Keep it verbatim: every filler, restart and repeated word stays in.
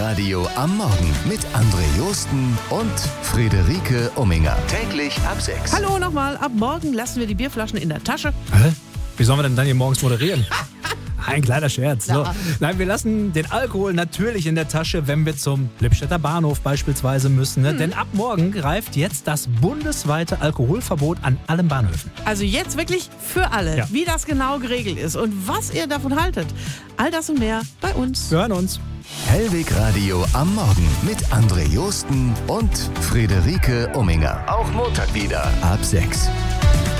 Radio am Morgen mit André Josten und Friederike Umminger. Täglich ab sechs. Hallo nochmal, ab morgen lassen wir die Bierflaschen in der Tasche. Hä? Wie sollen wir denn dann hier morgens moderieren? Ein kleiner Scherz. So. Nein, wir lassen den Alkohol natürlich in der Tasche, wenn wir zum Lippstädter Bahnhof beispielsweise müssen. Ne? Mhm. Denn ab morgen greift jetzt das bundesweite Alkoholverbot an allen Bahnhöfen. Also jetzt wirklich für alle, Ja. wie das genau geregelt ist und was ihr davon haltet. All das und mehr bei uns. Wir hören uns. Hellweg Radio am Morgen mit André Josten und Friederike Umminger. Auch Montag wieder ab sechs.